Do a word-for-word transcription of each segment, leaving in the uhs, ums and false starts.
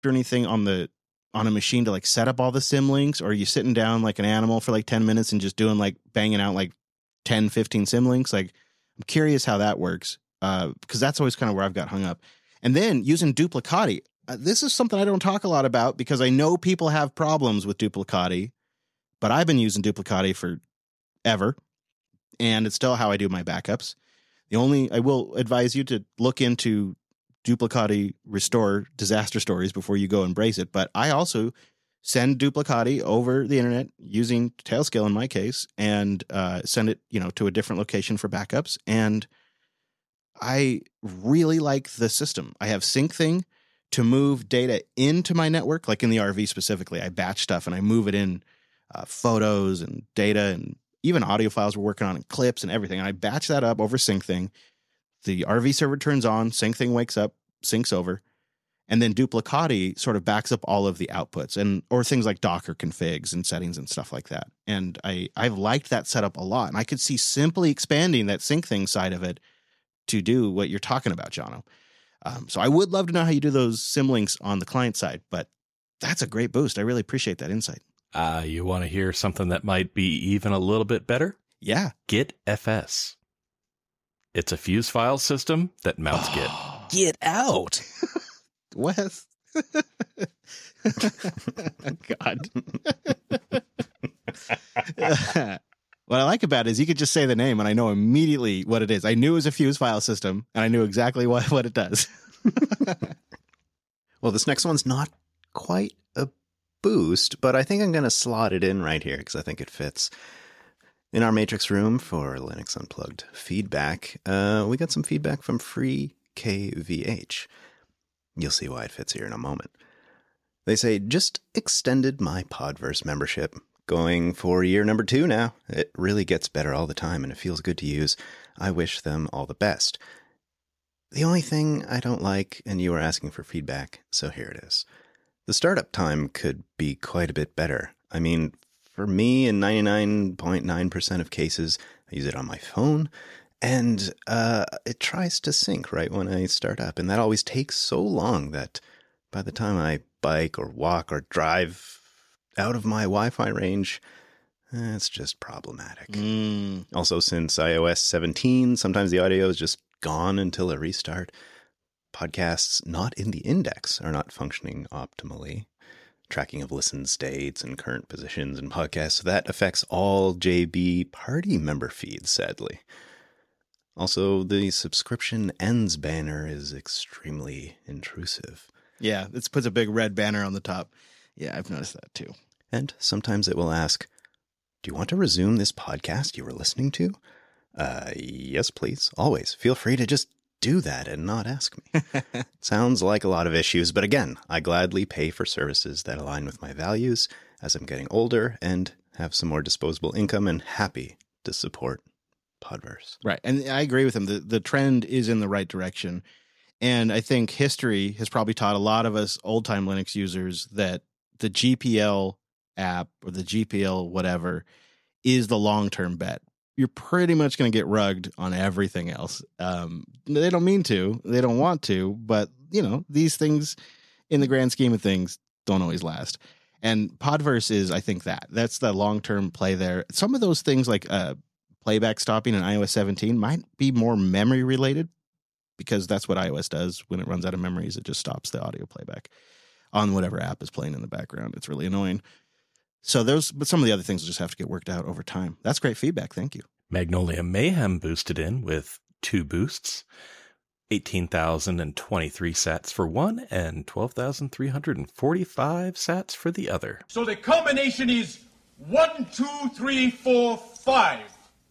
or anything on the on a machine to like set up all the symlinks, or are you sitting down like an animal for like ten minutes and just doing like banging out like ten, fifteen symlinks? Like, I'm curious how that works, uh, because that's always kind of where I've got hung up. And then using Duplicati. Uh, this is something I don't talk a lot about because I know people have problems with Duplicati, but I've been using Duplicati for ever, and it's still how I do my backups. The only, I will advise you to look into Duplicati restore disaster stories before you go embrace it. But I also send Duplicati over the internet using Tailscale in my case, and uh, send it, you know, to a different location for backups. And I really like the system. I have SyncThing to move data into my network, like in the R V specifically. I batch stuff and I move it in, uh, photos and data and even audio files we're working on and clips and everything. And I batch that up over SyncThing. The R V server turns on, SyncThing wakes up, syncs over, and then Duplicati sort of backs up all of the outputs and or things like Docker configs and settings and stuff like that. And I, I've liked that setup a lot. And I could see simply expanding that SyncThing side of it to do what you're talking about, Jono. Um, so I would love to know how you do those symlinks on the client side, but that's a great boost. I really appreciate that insight. Uh, you want to hear something that might be even a little bit better? Yeah. Git F S. It's a fuse file system that mounts Git. Get out. Wes. God. What I like about it is you could just say the name and I know immediately what it is. I knew it was a fuse file system and I knew exactly what, what it does. Well, this next one's not quite a boost, but I think I'm going to slot it in right here because I think it fits. In our matrix room for Linux Unplugged feedback, uh, we got some feedback from Free K V H. You'll see why it fits here in a moment. They say, just extended my Podverse membership. Going for year number two now. It really gets better all the time and it feels good to use. I wish them all the best. The only thing I don't like, and you were asking for feedback, so here it is. The startup time could be quite a bit better. I mean, for me, in ninety-nine point nine percent of cases, I use it on my phone, and uh, it tries to sync right when I start up. And that always takes so long that by the time I bike or walk or drive out of my Wi-Fi range, eh, it's just problematic. Mm. Also, since i O S seventeen, sometimes the audio is just gone until a restart. Podcasts not in the index are not functioning optimally. Tracking of listen states and current positions in podcasts, so that affects all J B party member feeds, sadly. Also, the subscription ends banner is extremely intrusive. Yeah, this puts a big red banner on the top. Yeah, I've noticed that too. And sometimes it will ask, do you want to resume this podcast you were listening to? Uh, yes, please. Always. Feel free to just do that and not ask me. Sounds like a lot of issues, but again, I gladly pay for services that align with my values as I'm getting older and have some more disposable income and happy to support Podverse. Right. And I agree with him. The, the trend is in the right direction. And I think history has probably taught a lot of us old-time Linux users that the G P L app or the G P L whatever is the long-term bet. You're pretty much going to get rugged on everything else. Um, they don't mean to, they don't want to, but you know, these things in the grand scheme of things don't always last. And Podverse is, I think that that's the long-term play there. Some of those things like uh, playback stopping in i O S seventeen might be more memory related because that's what iOS does. When it runs out of memories, it just stops the audio playback on whatever app is playing in the background. It's really annoying. So those, but some of the other things will just have to get worked out over time. That's great feedback. Thank you. Magnolia Mayhem boosted in with two boosts, eighteen thousand twenty-three sats for one and twelve thousand three hundred forty-five sats for the other. So the combination is one, two, three, four, five.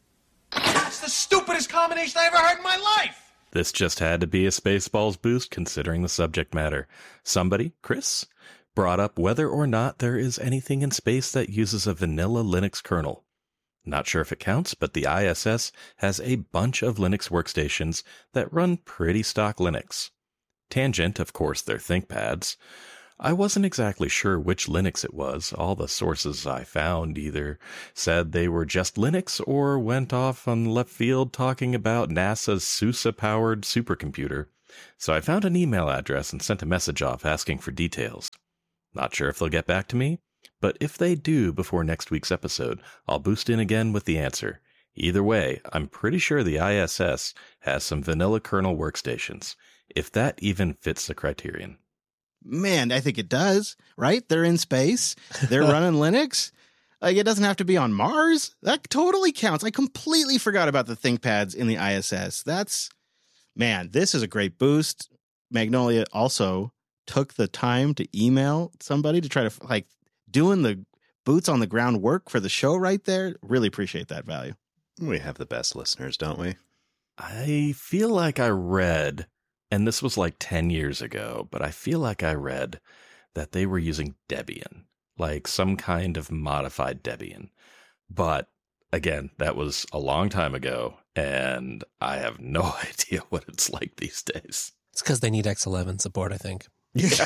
That's the stupidest combination I ever heard in my life. This just had to be a Spaceballs boost considering the subject matter. Somebody, Chris, brought up whether or not there is anything in space that uses a vanilla Linux kernel. Not sure if it counts, but the I S S has a bunch of Linux workstations that run pretty stock Linux. Tangent, of course, their ThinkPads. I wasn't exactly sure which Linux it was. All the sources I found either said they were just Linux or went off on left field talking about NASA's SUSE-powered supercomputer. So I found an email address and sent a message off asking for details. Not sure if they'll get back to me, but if they do before next week's episode, I'll boost in again with the answer. Either way, I'm pretty sure the I S S has some vanilla kernel workstations, if that even fits the criterion. Man, I think it does, right? They're in space. They're running Linux. Like, it doesn't have to be on Mars. That totally counts. I completely forgot about the ThinkPads in the I S S. That's, man, this is a great boost. Magnolia also took the time to email somebody to try to, like, doing the boots on the ground work for the show right there. Really appreciate that value. We have the best listeners, don't we? I feel like I read, and this was like ten years ago, but I feel like I read that they were using Debian. Like some kind of modified Debian. But again, that was a long time ago, and I have no idea what it's like these days. It's because they need X eleven support, I think. Yeah.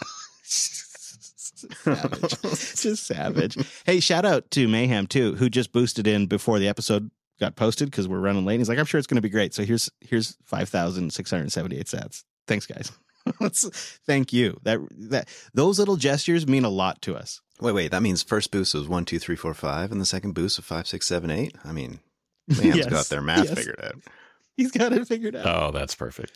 Savage. Just savage. Hey, shout out to Mayhem, too, who just boosted in before the episode got posted because we're running late. He's like, I'm sure it's going to be great. So here's here's five thousand six hundred seventy-eight sats. Thanks, guys. Thank you. That that those little gestures mean a lot to us. Wait, wait. That means first boost was one, two, three, four, five, and the second boost of five, six, seven, eight. I mean, Liam's Yes, got their math yes. figured out. He's got it figured out. Oh, that's perfect.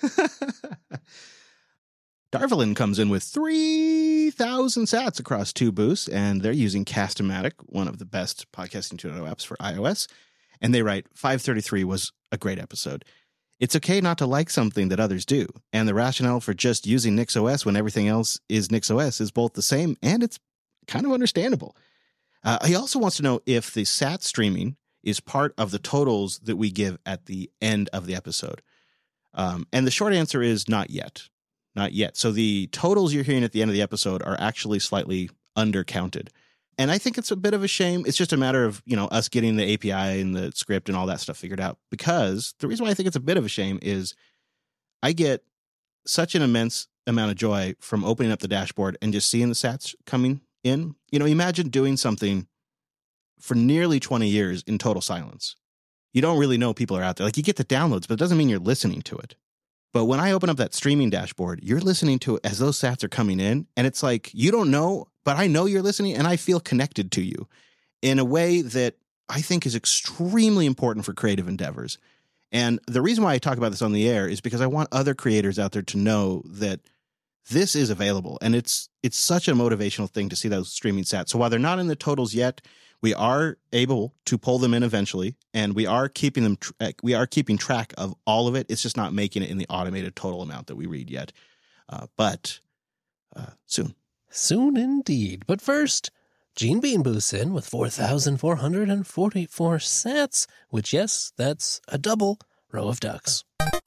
Darvelin comes in with three thousand sats across two boosts, and they're using Cast-O-Matic, one of the best podcasting two point oh apps for iOS. And they write, five thirty-three was a great episode. It's okay not to like something that others do, and the rationale for just using NixOS when everything else is NixOS is both the same, and it's kind of understandable. Uh, he also wants to know if the sat streaming is part of the totals that we give at the end of the episode. Um, and the short answer is not yet. Not yet. So the totals you're hearing at the end of the episode are actually slightly undercounted. And I think it's a bit of a shame. It's just a matter of, you know, us getting the A P I and the script and all that stuff figured out. Because the reason why I think it's a bit of a shame is I get such an immense amount of joy from opening up the dashboard and just seeing the sats coming in. You know, imagine doing something for nearly twenty years in total silence. You don't really know people are out there. Like, you get the downloads, but it doesn't mean you're listening to it. But when I open up that streaming dashboard, you're listening to it as those sats are coming in. And it's like, you don't know, but I know you're listening and I feel connected to you in a way that I think is extremely important for creative endeavors. And the reason why I talk about this on the air is because I want other creators out there to know that this is available. And it's it's such a motivational thing to see those streaming sats. So while they're not in the totals yet, we are able to pull them in eventually, and we are keeping them. Tr- we are keeping track of all of it. It's just not making it in the automated total amount that we read yet, uh, but uh, soon. Soon indeed. But first, Gene Bean boosts in with four thousand four hundred forty-four sats, which, yes, that's a double row of ducks.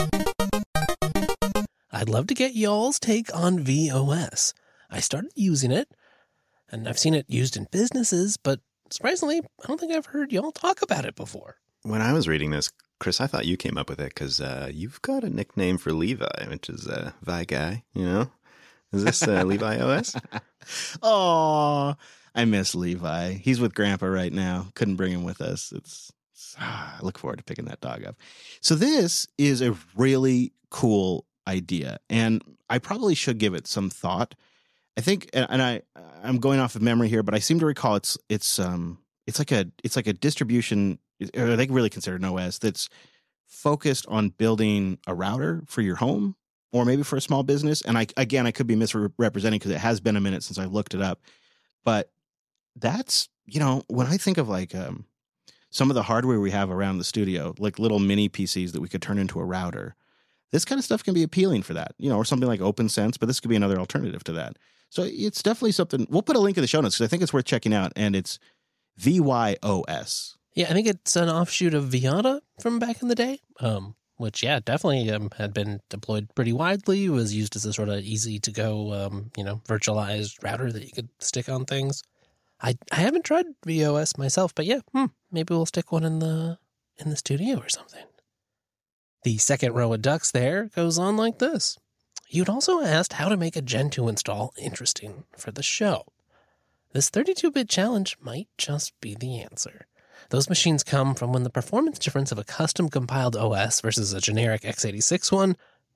I'd love to get y'all's take on V O S. I started using it, and I've seen it used in businesses, but surprisingly, I don't think I've heard y'all talk about it before. When I was reading this, Chris, I thought you came up with it because uh, you've got a nickname for Levi, which is uh, Vi Guy, you know? Is this uh, Levi O S? Oh, I miss Levi. He's with Grandpa right now. Couldn't bring him with us. It's, it's ah, I look forward to picking that dog up. So this is a really cool idea, and I probably should give it some thought. I think, and I, I'm going off of memory here, but I seem to recall it's it's um it's like a it's like a distribution, or they really consider an O S that's focused on building a router for your home or maybe for a small business. And I again, I could be misrepresenting because it has been a minute since I looked it up, but that's, you know, when I think of like um some of the hardware we have around the studio, like little mini P Cs that we could turn into a router, this kind of stuff can be appealing for that, you know, or something like OpenSense, but this could be another alternative to that. So it's definitely something. We'll put a link in the show notes because I think it's worth checking out, and it's V Y O S. Yeah, I think it's an offshoot of Viata from back in the day, um, which, yeah, definitely um, had been deployed pretty widely. It was used as a sort of easy-to-go, um, you know, virtualized router that you could stick on things. I I haven't tried V O S myself, but yeah, hmm, maybe we'll stick one in the in the studio or something. The second row of ducks there goes on like this. You'd also asked how to make a Gen two install interesting for the show. This thirty-two bit challenge might just be the answer. Those machines come from when the performance difference of a custom compiled O S versus a generic x eighty-six one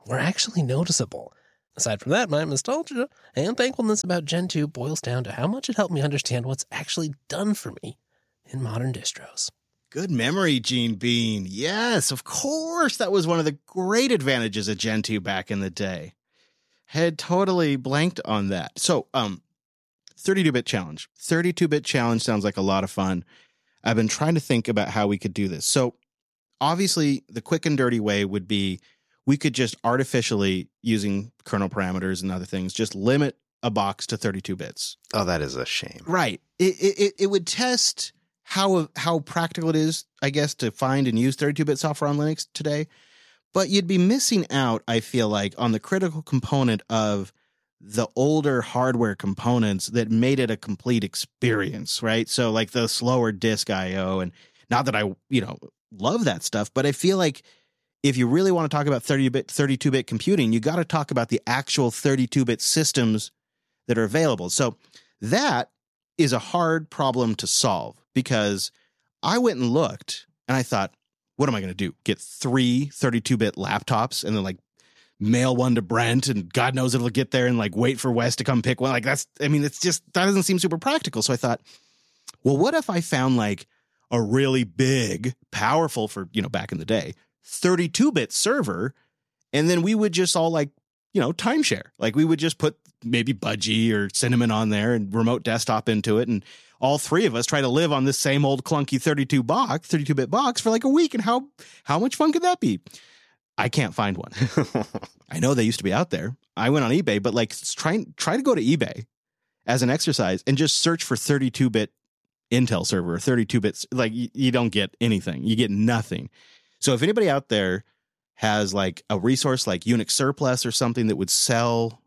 were actually noticeable. Aside from that, my nostalgia and thankfulness about Gen two boils down to how much it helped me understand what's actually done for me in modern distros. Good memory, Gene Bean. Yes, of course. That was one of the great advantages of Gen two back in the day. Had totally blanked on that. So, um, thirty-two bit challenge. thirty-two bit challenge sounds like a lot of fun. I've been trying to think about how we could do this. So, obviously, the quick and dirty way would be we could just artificially, using kernel parameters and other things, just limit a box to thirty-two bits. Oh, that is a shame. Right. It it it would test how how practical it is, I guess, to find and use thirty-two bit software on Linux today. But you'd be missing out, I feel like, on the critical component of the older hardware components that made it a complete experience, right? So like the slower disk I O, and not that I, you know, love that stuff, but I feel like if you really want to talk about thirty bit, thirty-two bit computing, you got to talk about the actual thirty-two bit systems that are available. So that is a hard problem to solve, because I went and looked and I thought, what am I going to do? Get three thirty-two bit laptops and then like mail one to Brent, and God knows it'll get there, and like wait for Wes to come pick one. Like that's, I mean, it's just, that doesn't seem super practical. So I thought, well, what if I found like a really big, powerful, for, you know, back in the day, thirty-two bit server, and then we would just all like, you know, timeshare. Like we would just put maybe Budgie or Cinnamon on there and remote desktop into it, and all three of us try to live on this same old clunky thirty-two box, thirty-two bit box for like a week. And how how much fun could that be? I can't find one. I know they used to be out there. I went on eBay, but like try try to go to eBay as an exercise and just search for thirty-two bit Intel server or thirty-two bits. Like you, you don't get anything. You get nothing. So if anybody out there has like a resource like Unix Surplus or something that would sell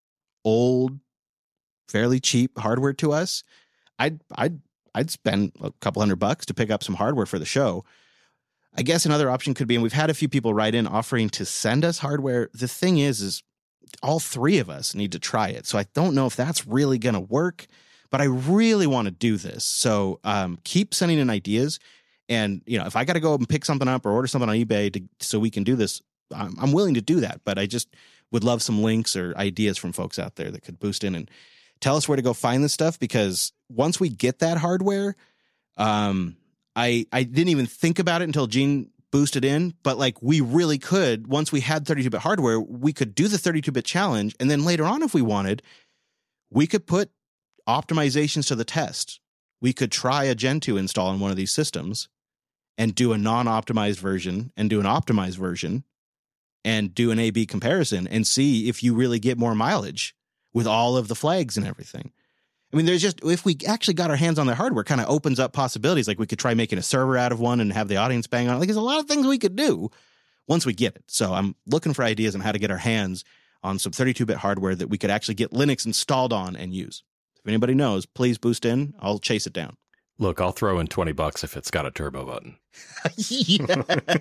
old, fairly cheap hardware to us, I'd I'd I'd spend a couple hundred bucks to pick up some hardware for the show. I guess another option could be, and we've had a few people write in offering to send us hardware. The thing is, is all three of us need to try it. So I don't know if that's really going to work, but I really want to do this. So um, keep sending in ideas. And, you know, if I got to go and pick something up or order something on eBay to, so we can do this, I'm, I'm willing to do that. But I just would love some links or ideas from folks out there that could boost in and tell us where to go find this stuff. Because once we get that hardware, um, I I didn't even think about it until Gene boosted in. But like we really could, once we had thirty-two bit hardware, we could do the thirty-two bit challenge. And then later on, if we wanted, we could put optimizations to the test. We could try a Gen two install on one of these systems and do a non-optimized version and do an optimized version and do an A B comparison and see if you really get more mileage with all of the flags and everything. I mean, there's just, if we actually got our hands on their hardware, kind of opens up possibilities. Like we could try making a server out of one and have the audience bang on it. Like there's a lot of things we could do once we get it. So I'm looking for ideas on how to get our hands on some thirty-two bit hardware that we could actually get Linux installed on and use. If anybody knows, please boost in. I'll chase it down. Look, I'll throw in twenty bucks if it's got a turbo button. Yes.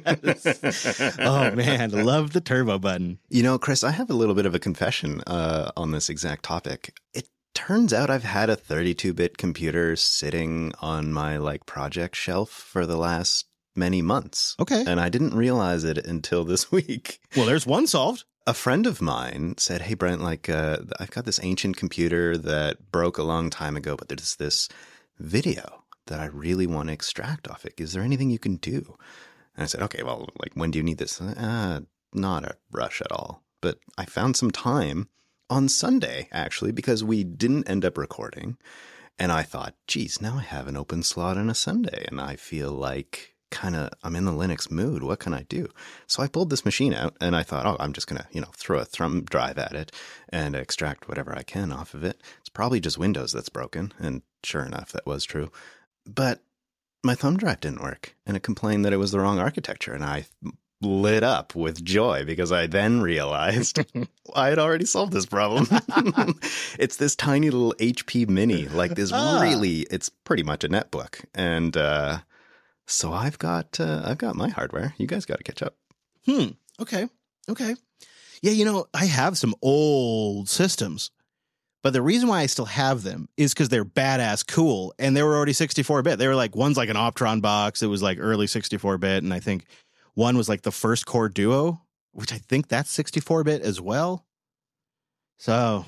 Oh, man. Love the turbo button. You know, Chris, I have a little bit of a confession uh, on this exact topic. It turns out I've had a thirty-two bit computer sitting on my like project shelf for the last many months. Okay. And I didn't realize it until this week. Well, there's one solved. A friend of mine said, hey, Brent, like uh, I've got this ancient computer that broke a long time ago, but there's this video that I really want to extract off it. Is there anything you can do? And I said, okay, well, like, when do you need this? Uh, not a rush at all. But I found some time on Sunday, actually, because we didn't end up recording. And I thought, geez, now I have an open slot on a Sunday. And I feel like kind of, I'm in the Linux mood. What can I do? So I pulled this machine out and I thought, oh, I'm just going to, you know, throw a thumb drive at it and extract whatever I can off of it. It's probably just Windows that's broken. And sure enough, that was true. But my thumb drive didn't work, and it complained that it was the wrong architecture, and I lit up with joy because I then realized I had already solved this problem. It's this tiny little H P Mini, like this ah. really, it's pretty much a netbook, and uh, so I've got uh, I've got my hardware. You guys got to catch up. Hmm. Okay. Okay. Yeah, you know, I have some old systems. But the reason why I still have them is because they're badass cool, and they were already sixty-four bit. They were like, one's like an Optron box. It was like early sixty-four bit, and I think one was like the first Core Duo which I think that's sixty-four bit as well. So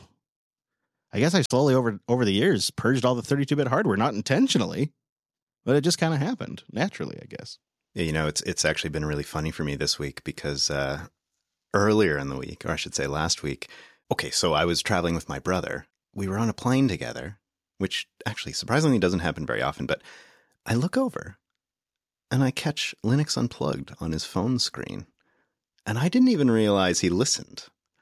I guess I slowly over over the years purged all the thirty-two bit hardware, not intentionally, but it just kind of happened naturally, I guess. Yeah, you know, it's it's actually been really funny for me this week because uh, earlier in the week, or I should say last week, okay, so I was traveling with my brother. We were on a plane together, which actually surprisingly doesn't happen very often, but I look over and I catch Linux Unplugged on his phone screen, and I didn't even realize he listened.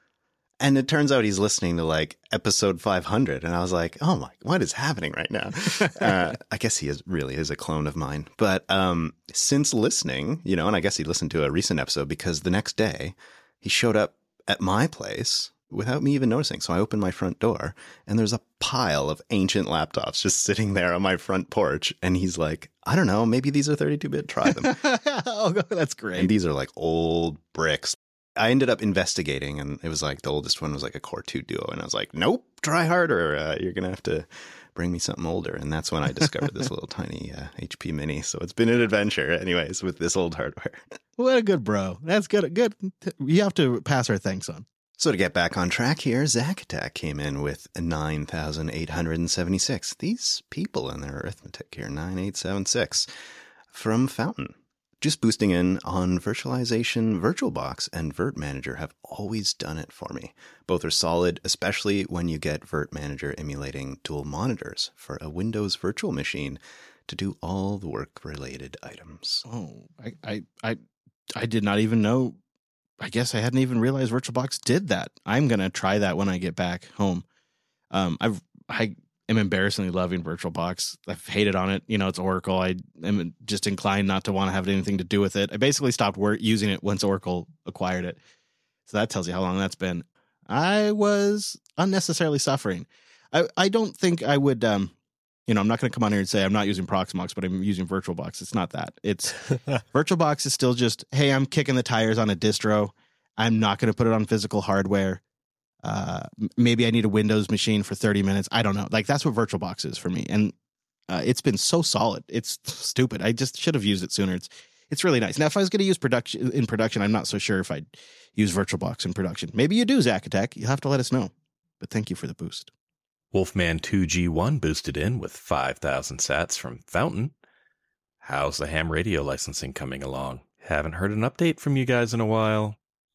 And it turns out he's listening to like episode five hundred. And I was like, oh my, what is happening right now? uh, I guess he is really is a clone of mine. But um, since listening, you know, and I guess he listened to a recent episode because the next day he showed up at my place without me even noticing. So I opened my front door and there's a pile of ancient laptops just sitting there on my front porch. And he's like, I don't know, maybe these are thirty-two bit. Try them. Oh, that's great. And these are like old bricks. I ended up investigating, and it was like the oldest one was like a Core two Duo. And I was like, nope, try harder. Uh, you're going to have to bring me something older. And that's when I discovered this little tiny uh, H P Mini. So it's been an adventure anyways with this old hardware. What a good bro. That's good. Good. You have to pass our thanks on. So to get back on track here, Zack Attack came in with nine thousand eight hundred seventy-six. These people in their arithmetic here, nine eight seven six from Fountain. Just boosting in on virtualization. VirtualBox and Virt Manager have always done it for me. Both are solid, especially when you get Virt Manager emulating dual monitors for a Windows virtual machine to do all the work-related items. Oh, I, I, I, I did not even know. I guess I hadn't even realized VirtualBox did that. I'm gonna try that when I get back home. Um, I've I am embarrassingly loving VirtualBox. I've hated on it. You know, it's Oracle. I am just inclined not to want to have anything to do with it. I basically stopped work, using it once Oracle acquired it. So that tells you how long that's been. I was unnecessarily suffering. I, I don't think I would, um, you know, I'm not going to come on here and say I'm not using Proxmox, but I'm using VirtualBox. It's not that. It's VirtualBox is still just, hey, I'm kicking the tires on a distro. I'm not going to put it on physical hardware. Uh, maybe I need a Windows machine for thirty minutes. I don't know. Like, that's what VirtualBox is for me. And uh, it's been so solid. It's stupid. I just should have used it sooner. It's it's really nice. Now, if I was going to use production in production, I'm not so sure if I'd use VirtualBox in production. Maybe you do, Zack Attack. You'll have to let us know. But thank you for the boost. Wolfman two G one boosted in with five thousand sats from Fountain. How's the ham radio licensing coming along? Haven't heard an update from you guys in a while.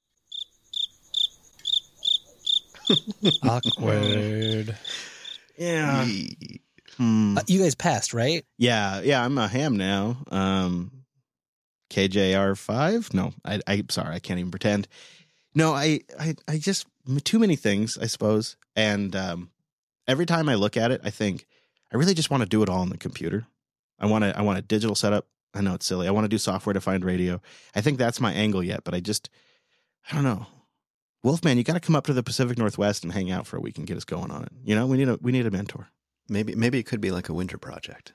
Awkward. Yeah. Hmm. Uh, you guys passed, right? Yeah, yeah, I'm a ham now. Um, K J R five? No, I, I'm sorry, I can't even pretend. No, I, I, I just, too many things, I suppose. And um, every time I look at it, I think, I really just want to do it all on the computer. I want to, I want a digital setup. I know it's silly. I want to do software-defined radio. I think that's my angle yet, but I just, I don't know. Wolfman, you got to come up to the Pacific Northwest and hang out for a week and get us going on it. You know, we need a, we need a mentor. Maybe maybe it could be like a winter project.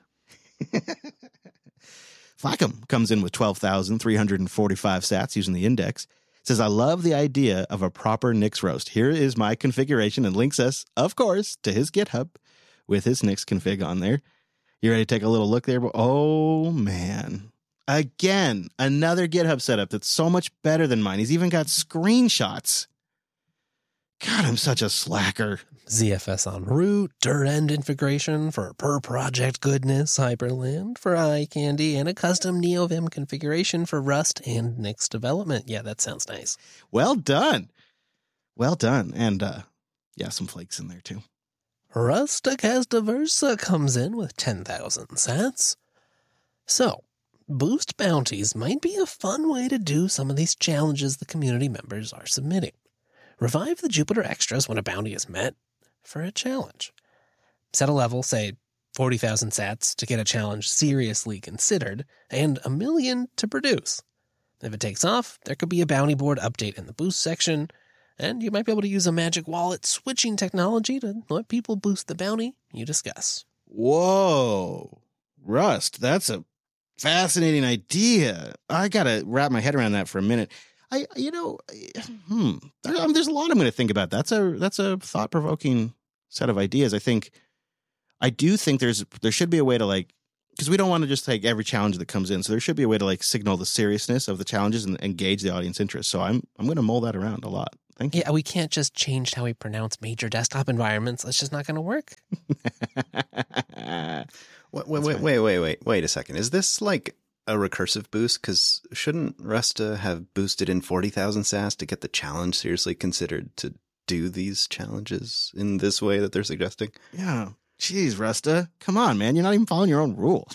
Flackham comes in with twelve thousand three hundred forty-five sats using the index. Says, I love the idea of a proper Nix roast. Here is my configuration, and links us, of course, to his GitHub with his Nix config on there. You ready to take a little look there? Oh, man. Again, another GitHub setup that's so much better than mine. He's even got screenshots. God, I'm such a slacker. Z F S on root, dir-end integration for per project goodness, Hyperland for iCandy, and a custom NeoVim configuration for Rust and Nix development. Yeah, that sounds nice. Well done. Well done. And, uh, yeah, some flakes in there, too. Rusticasdiversa comes in with ten thousand sats. So, boost bounties might be a fun way to do some of these challenges the community members are submitting. Revive the Jupiter extras when a bounty is met for a challenge. Set a level, say forty thousand sats, to get a challenge seriously considered, and a million to produce. If it takes off, there could be a bounty board update in the boost section, and you might be able to use a magic wallet switching technology to let people boost the bounty you discuss. Whoa. Rust, that's a fascinating idea. I got to wrap my head around that for a minute. I, you know, hmm, there, there's a lot I'm going to think about. That's a that's a thought provoking set of ideas. I think, I do think there's there should be a way to like because we don't want to just take every challenge that comes in. So there should be a way to like signal the seriousness of the challenges and engage the audience interest. So I'm I'm going to mull that around a lot. Thank you. Yeah, we can't just change how we pronounce major desktop environments. That's just not going to work. Wait, wait, wait, wait, wait, wait, wait a second. Is this like a recursive boost? Because shouldn't Resta have boosted in forty thousand sats to get the challenge seriously considered to do these challenges in this way that they're suggesting? Yeah. Jeez, Resta. Come on, man. You're not even following your own rule.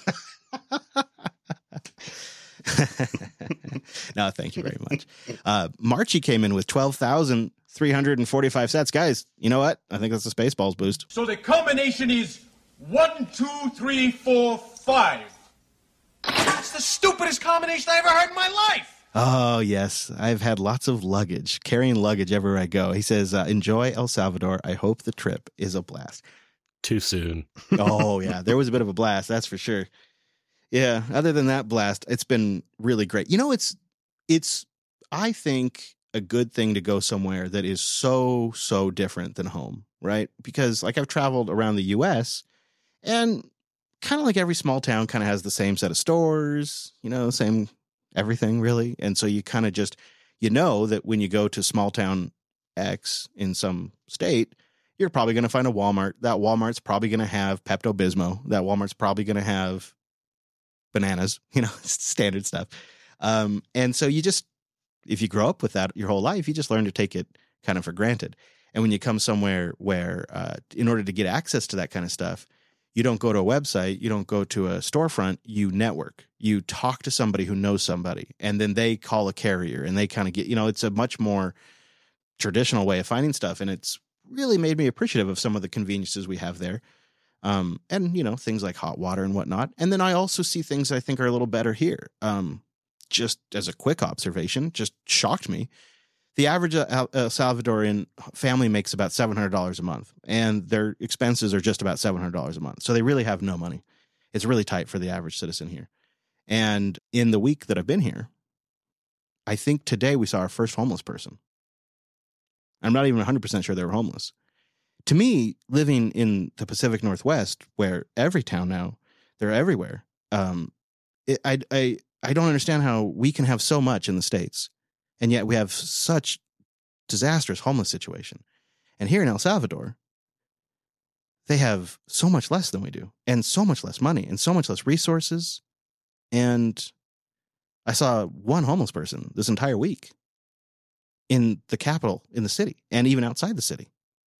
No, thank you very much. Uh, Marchie came in with twelve thousand three hundred forty-five sats. Guys, you know what? I think that's a Spaceballs boost. So the combination is one, two, three, four, five. That's the stupidest combination I ever heard in my life. Oh, yes. I've had lots of luggage, carrying luggage everywhere I go. He says, uh, enjoy El Salvador. I hope the trip is a blast. Too soon. Oh, yeah. There was a bit of a blast. That's for sure. Yeah. Other than that blast, it's been really great. You know, it's, it's, I think, a good thing to go somewhere that is so, so different than home, right? Because like I've traveled around the U S and kind of like every small town kind of has the same set of stores, you know, same everything really. And so you kind of just, you know, that when you go to small town X in some state, you're probably going to find a Walmart. That Walmart's probably going to have Pepto-Bismol. That Walmart's probably going to have bananas, you know, standard stuff. Um, and so you just, if you grow up with that your whole life, you just learn to take it kind of for granted. And when you come somewhere where, uh, in order to get access to that kind of stuff, you don't go to a website, you don't go to a storefront, you network. You talk to somebody who knows somebody, and then they call a carrier, and they kind of get, you know, it's a much more traditional way of finding stuff. And it's really made me appreciative of some of the conveniences we have there. Um, and, you know, things like hot water and whatnot. And then I also see things I think are a little better here. Um, just as a quick observation, just shocked me. The average El Salvadorian family makes about seven hundred dollars a month, and their expenses are just about seven hundred dollars a month. So they really have no money. It's really tight for the average citizen here. And in the week that I've been here, I think today we saw our first homeless person. I'm not even one hundred percent sure they were homeless. To me, living in the Pacific Northwest, where every town now, they're everywhere, um, it, I, I, I don't understand how we can have so much in the States, and yet we have such disastrous homeless situation. And here in El Salvador, they have so much less than we do, and so much less money, and so much less resources. And I saw one homeless person this entire week in the capital, in the city, and even outside the city.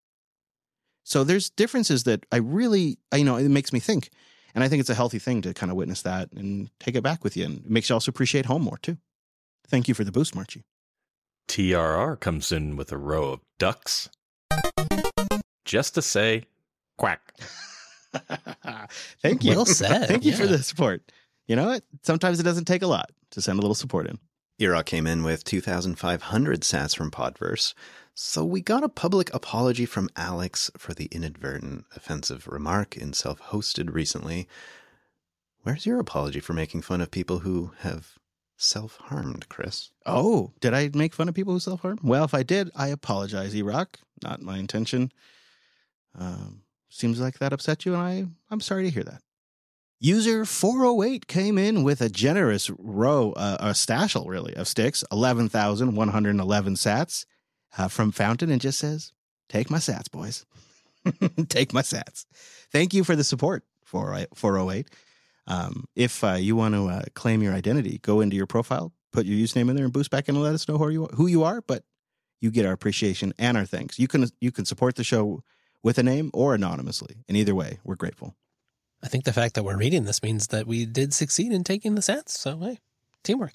So there's differences that I really, you know, it makes me think. And I think it's a healthy thing to kind of witness that and take it back with you. And it makes you also appreciate home more, too. Thank you for the boost, Marchie. T R R comes in with a row of ducks. Just to say, quack. Thank you. Well said. Thank you yeah. for the support. You know what? Sometimes it doesn't take a lot to send a little support in. Era came in with two thousand five hundred sats from Podverse. So we got a public apology from Alex for the inadvertent offensive remark in Self-Hosted recently. Where's your apology for making fun of people who have self-harmed, Chris? Oh, did I make fun of people who self-harm? Well, if I did, I apologize, E-Rock. Not my intention. Um, seems like that upset you, and I, I'm sorry to hear that. User four oh eight came in with a generous row, uh, a stashel, really, of sticks, eleven thousand one hundred eleven sats uh, from Fountain, and just says, take my sats, boys. Take my sats. Thank you for the support, four oh eight. Um, if uh, you want to uh, claim your identity, go into your profile, put your username in there, and boost back in and let us know who you, who you are, but you get our appreciation and our thanks. You can, you can support the show with a name or anonymously, and either way, we're grateful. I think the fact that we're reading this means that we did succeed in taking the sats. So, hey, teamwork.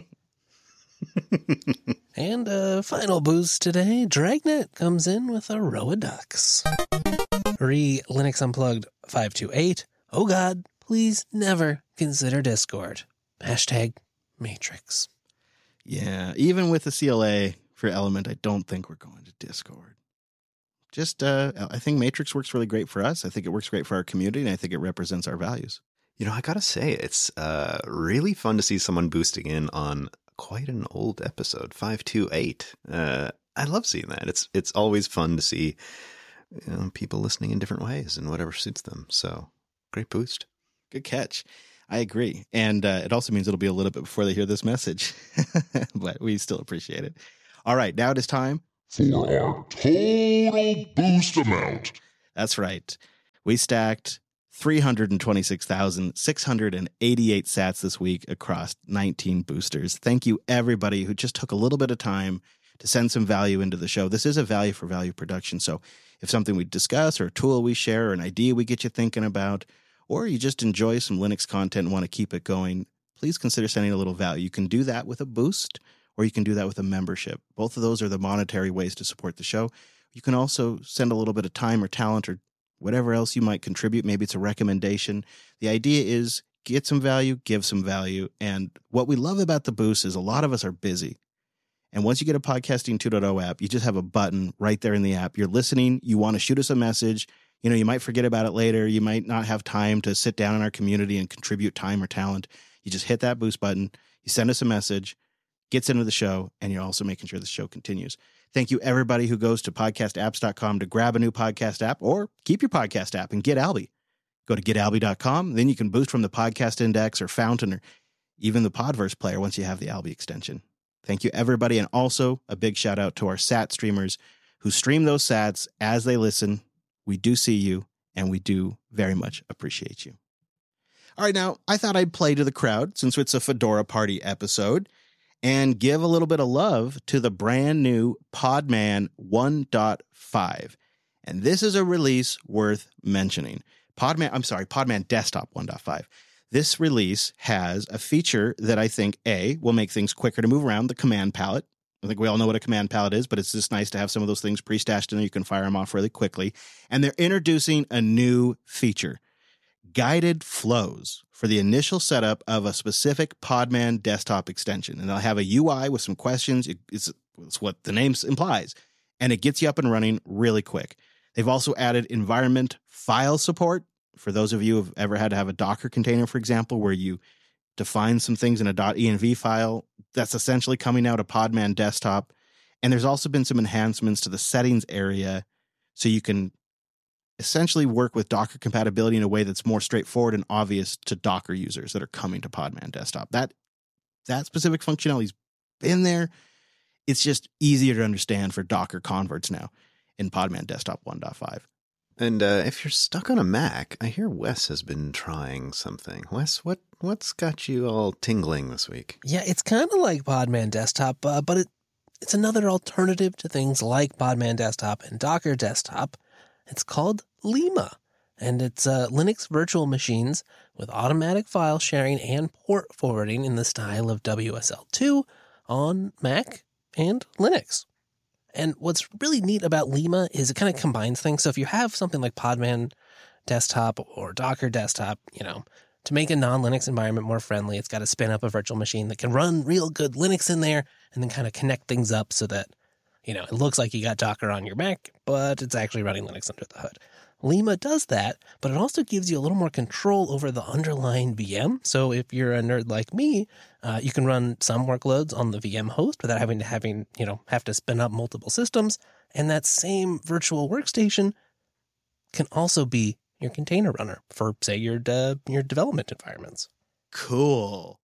And a final boost today. Dragnet comes in with a row of ducks. Re Linux Unplugged five two eight. Oh God, please never consider Discord. Hashtag Matrix. Yeah, even with the C L A for Element, I don't think we're going to Discord. Just, uh, I think Matrix works really great for us. I think it works great for our community, and I think it represents our values. You know, I gotta say, it's uh, really fun to see someone boosting in on quite an old episode, five two eight. Uh, I love seeing that. It's it's always fun to see, you know, people listening in different ways and whatever suits them. So, great boost. Good catch. I agree. And uh, it also means it'll be a little bit before they hear this message, but we still appreciate it. All right, now it is time for our total boost amount. That's right. We stacked three hundred twenty-six thousand six hundred eighty-eight sats this week across nineteen boosters. Thank you, everybody who just took a little bit of time to send some value into the show. This is a value for value production. So if something we discuss or a tool we share or an idea we get you thinking about, or you just enjoy some Linux content and want to keep it going, please consider sending a little value. You can do that with a boost, or you can do that with a membership. Both of those are the monetary ways to support the show. You can also send a little bit of time or talent or whatever else you might contribute. Maybe it's a recommendation. The idea is get some value, give some value. And what we love about the boost is a lot of us are busy. And once you get a Podcasting two point oh app, you just have a button right there in the app. You're listening. You want to shoot us a message. You know, you might forget about it later. You might not have time to sit down in our community and contribute time or talent. You just hit that boost button. You send us a message, gets into the show, and you're also making sure the show continues. Thank you, everybody who goes to podcast apps dot com to grab a new podcast app or keep your podcast app and get Alby. Go to get alby dot com. Then you can boost from the Podcast Index or Fountain or even the Podverse player once you have the Alby extension. Thank you, everybody. And also a big shout out to our sat streamers who stream those sats as they listen. We do see you, and we do very much appreciate you. All right, now, I thought I'd play to the crowd since it's a Fedora Party episode and give a little bit of love to the brand new Podman one point five. And this is a release worth mentioning. Podman, I'm sorry, Podman Desktop one point five. This release has a feature that I think, A, will make things quicker to move around, the command palette. I think we all know what a command palette is, but it's just nice to have some of those things pre-stashed in there. You can fire them off really quickly. And they're introducing a new feature, guided flows for the initial setup of a specific Podman desktop extension. And they'll have a U I with some questions. It's, it's what the name implies. And it gets you up and running really quick. They've also added environment file support. For those of you who have ever had to have a Docker container, for example, where you define some things in a .env file, that's essentially coming out of Podman Desktop. And there's also been some enhancements to the settings area so you can essentially work with Docker compatibility in a way that's more straightforward and obvious to Docker users that are coming to Podman Desktop. That that specific functionality's been there. It's just easier to understand for Docker converts now in Podman Desktop one point five. And uh, if you're stuck on a Mac, I hear Wes has been trying something. Wes, what, what's got you all tingling this week? Yeah, it's kind of like Podman Desktop, uh, but it, it's another alternative to things like Podman Desktop and Docker Desktop. It's called Lima, and it's uh, Linux virtual machines with automatic file sharing and port forwarding in the style of W S L two on Mac and Linux. And what's really neat about Lima is it kind of combines things. So if you have something like Podman Desktop or Docker Desktop, you know, to make a non-Linux environment more friendly, it's got to spin up a virtual machine that can run real good Linux in there and then kind of connect things up so that, you know, it looks like you got Docker on your Mac, but it's actually running Linux under the hood. Lima does that, but it also gives you a little more control over the underlying V M. So if you're a nerd like me, uh, you can run some workloads on the V M host without having to having, you know, have to spin up multiple systems. And that same virtual workstation can also be your container runner for, say, your uh, your development environments. Cool.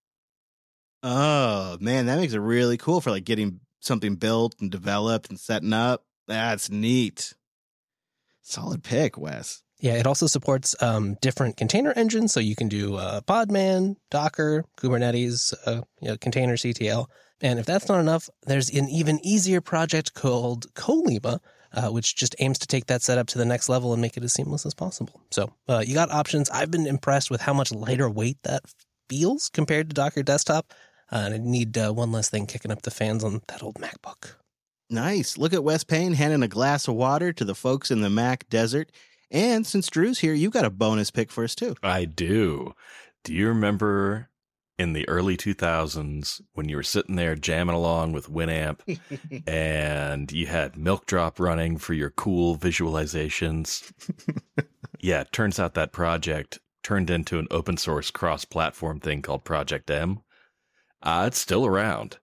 Oh, man, that makes it really cool for like getting something built and developed and setting up. That's neat. Solid pick, Wes. Yeah, it also supports um, different container engines, so you can do uh, Podman, Docker, Kubernetes, uh, you know, container C T L. And if that's not enough, there's an even easier project called Colima, uh, which just aims to take that setup to the next level and make it as seamless as possible. So uh, you got options. I've been impressed with how much lighter weight that feels compared to Docker Desktop. Uh, and I need uh, one less thing kicking up the fans on that old MacBook. Nice. Look at Wes Payne handing a glass of water to the folks in the Mac desert. And since Drew's here, you got a bonus pick for us, too. I do. Do you remember in the early two thousands when you were sitting there jamming along with Winamp and you had Milkdrop running for your cool visualizations? Yeah, it turns out that project turned into an open source cross-platform thing called Project M. Uh, it's still around.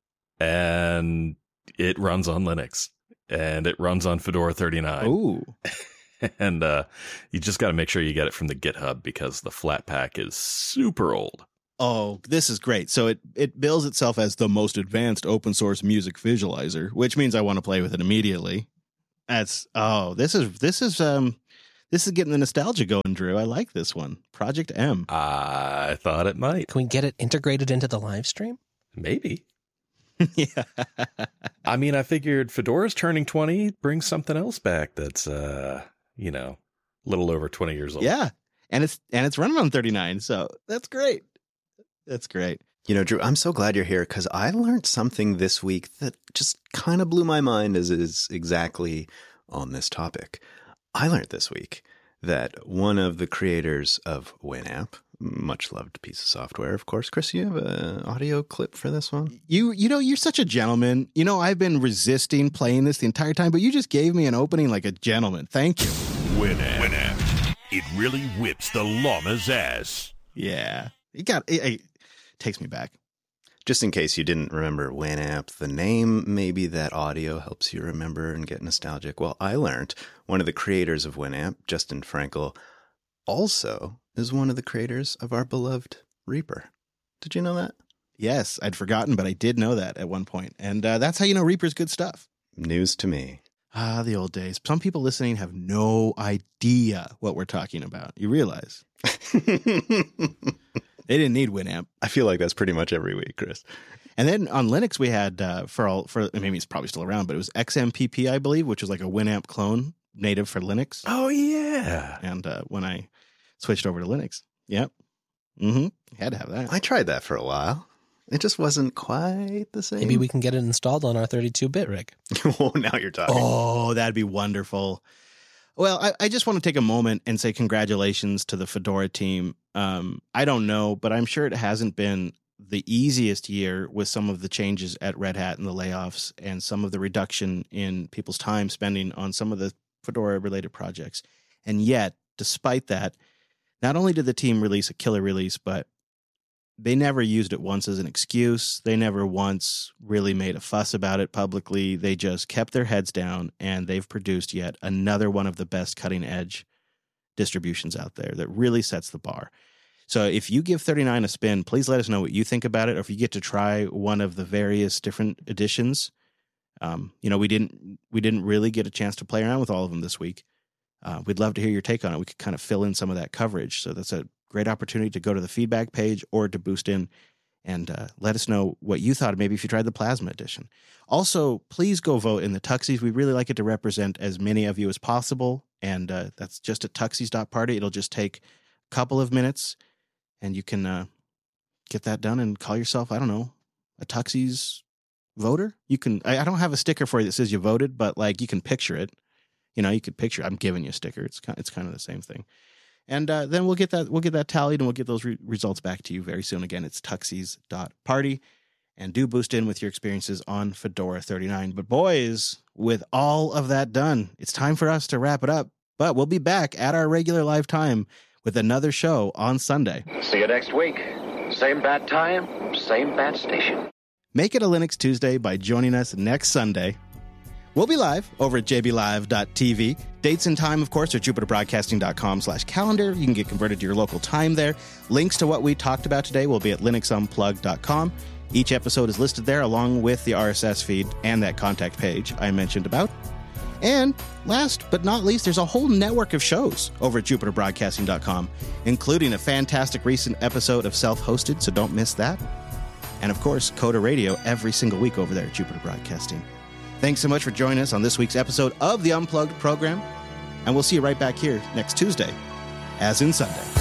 And it runs on Linux, and it runs on Fedora thirty-nine. Ooh. And uh, you just got to make sure you get it from the GitHub because the Flatpak is super old. Oh, this is great. So it, it bills itself as the most advanced open source music visualizer, which means I want to play with it immediately. That's, oh, this is, this is, um, this is getting the nostalgia going, Drew. I like this one. Project M. I thought it might. Can we get it integrated into the live stream? Maybe. Yeah. I mean, I figured Fedora's turning twenty brings something else back that's, uh, you know, a little over twenty years old. Yeah. And it's, and it's running on thirty-nine. So that's great. That's great. You know, Drew, I'm so glad you're here because I learned something this week that just kind of blew my mind as is exactly on this topic. I learned this week that one of the creators of Winamp, much loved piece of software, of course. Chris, you have an audio clip for this one? You, you know, you're such a gentleman. You know, I've been resisting playing this the entire time, but you just gave me an opening like a gentleman. Thank you. Winamp. Winamp. It really whips the llama's ass. Yeah. It got, it, it takes me back. Just in case you didn't remember Winamp, the name, maybe that audio helps you remember and get nostalgic. Well, I learned one of the creators of Winamp, Justin Frankel, also is one of the creators of our beloved Reaper. Did you know that? Yes, I'd forgotten, but I did know that at one point. And uh, that's how you know Reaper's good stuff. News to me. Ah, the old days. Some people listening have no idea what we're talking about. You realize? They didn't need Winamp. I feel like that's pretty much every week, Chris. And then on Linux, we had uh, for all for maybe it's probably still around, but it was X M P P, I believe, which was like a Winamp clone native for Linux. Oh, yeah. And uh, when I switched over to Linux, yep, mm-hmm, had to have that. I tried that for a while. It just wasn't quite the same. Maybe we can get it installed on our thirty-two bit rig. Oh, now you're talking. Oh, that'd be wonderful. Well, I, I just want to take a moment and say congratulations to the Fedora team. Um, I don't know, but I'm sure it hasn't been the easiest year with some of the changes at Red Hat and the layoffs and some of the reduction in people's time spending on some of the Fedora-related projects. And yet, despite that, not only did the team release a killer release, but they never used it once as an excuse. They never once really made a fuss about it publicly. They just kept their heads down, and they've produced yet another one of the best cutting-edge distributions out there that really sets the bar. So if you give thirty-nine a spin, please let us know what you think about it, or if you get to try one of the various different editions. Um, you know, we didn't we didn't really get a chance to play around with all of them this week. Uh, we'd love to hear your take on it. We could kind of fill in some of that coverage. So that's a great opportunity to go to the feedback page or to boost in and uh, let us know what you thought, maybe if you tried the Plasma edition. Also, please go vote in the Tuxies. We really like it to represent as many of you as possible. And uh, that's just at tuxies dot party. It'll just take a couple of minutes and you can uh, get that done and call yourself, I don't know, a Tuxies voter. You can, I, I don't have a sticker for you that says you voted, but like you can picture it. You know, you could picture, I'm giving you a sticker. It's kind, it's kind of the same thing. And uh, then we'll get that we'll get that tallied and we'll get those re- results back to you very soon. Again, it's tuxies dot party. And do boost in with your experiences on Fedora thirty-nine. But boys, with all of that done, it's time for us to wrap it up. But we'll be back at our regular live time with another show on Sunday. See you next week. Same bat time, same bat station. Make it a Linux Tuesday by joining us next Sunday. We'll be live over at j b live dot t v. Dates and time, of course, are jupiter broadcasting dot com slash calendar. You can get converted to your local time there. Links to what we talked about today will be at linux unplugged dot com. Each episode is listed there along with the R S S feed and that contact page I mentioned about. And last but not least, there's a whole network of shows over at jupiter broadcasting dot com, including a fantastic recent episode of Self-Hosted, so don't miss that. And of course, Coda Radio every single week over there at Jupiter Broadcasting. Thanks so much for joining us on this week's episode of the Unplugged program, and we'll see you right back here next Tuesday, as in Sunday.